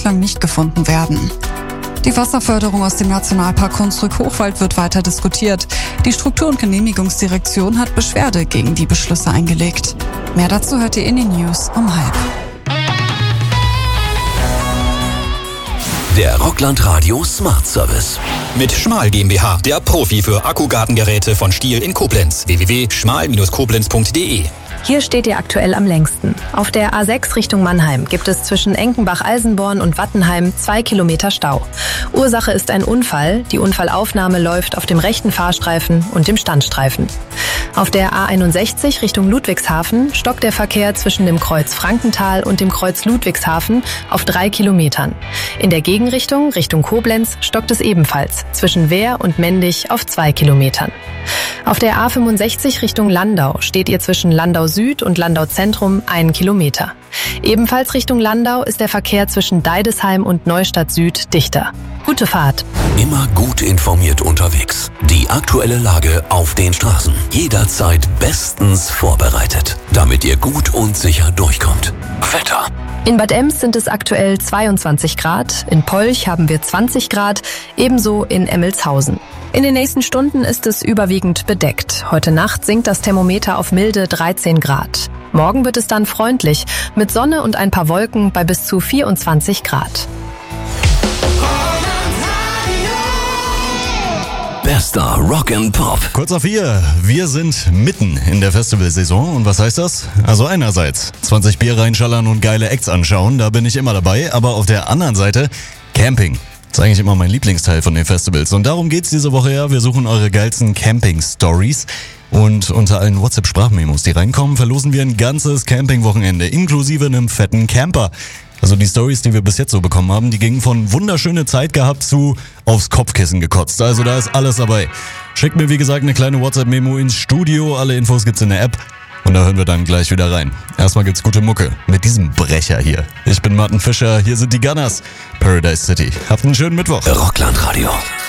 bislang nicht gefunden werden. Die Wasserförderung aus dem Nationalpark Hunsrück-Hochwald wird weiter diskutiert. Die Struktur- und Genehmigungsdirektion hat Beschwerde gegen die Beschlüsse eingelegt. Mehr dazu hört ihr in den News um 12:30. Der Rockland Radio Smart Service. Mit Schmal GmbH, der Profi für Akkugartengeräte von Stihl in Koblenz. www.schmal-koblenz.de. Hier steht ihr aktuell am längsten. Auf der A6 Richtung Mannheim gibt es zwischen Enkenbach-Alsenborn und Wattenheim 2 Kilometer Stau. Ursache ist ein Unfall. Die Unfallaufnahme läuft auf dem rechten Fahrstreifen und dem Standstreifen. Auf der A61 Richtung Ludwigshafen stockt der Verkehr zwischen dem Kreuz Frankenthal und dem Kreuz Ludwigshafen auf 3 Kilometern. In der Gegenrichtung, Richtung Koblenz, stockt es ebenfalls zwischen Wehr und Mendig auf 2 Kilometern. Auf der A65 Richtung Landau steht ihr zwischen Landau Süd und Landau Zentrum 1 Kilometer. Ebenfalls Richtung Landau ist der Verkehr zwischen Deidesheim und Neustadt Süd dichter. Gute Fahrt. Immer gut informiert unterwegs. Die aktuelle Lage auf den Straßen. Jederzeit bestens vorbereitet, damit ihr gut und sicher durchkommt. Wetter. In Bad Ems sind es aktuell 22 Grad, in Polch haben wir 20 Grad, ebenso in Emmelshausen. In den nächsten Stunden ist es überwiegend bedeckt. Heute Nacht sinkt das Thermometer auf milde 13 Grad. Morgen wird es dann freundlich, mit Sonne und ein paar Wolken bei bis zu 24 Grad. Bester Rock and Pop. Kurz auf 4. Wir sind mitten in der Festivalsaison. Und was heißt das? Also einerseits 20 Bier reinschallern und geile Acts anschauen, da bin ich immer dabei. Aber auf der anderen Seite Camping. Das ist eigentlich immer mein Lieblingsteil von den Festivals. Und darum geht's diese Woche ja. Wir suchen eure geilsten Camping-Stories. Und unter allen WhatsApp-Sprachmemos, die reinkommen, verlosen wir ein ganzes Camping-Wochenende, inklusive einem fetten Camper. Also die Stories, die wir bis jetzt so bekommen haben, die gingen von wunderschöne Zeit gehabt zu aufs Kopfkissen gekotzt. Also da ist alles dabei. Schickt mir wie gesagt eine kleine WhatsApp-Memo ins Studio. Alle Infos gibt's in der App. Und da hören wir dann gleich wieder rein. Erstmal gibt's gute Mucke mit diesem Brecher hier. Ich bin Martin Fischer, hier sind die Gunners. Paradise City. Habt einen schönen Mittwoch. Rockland Radio.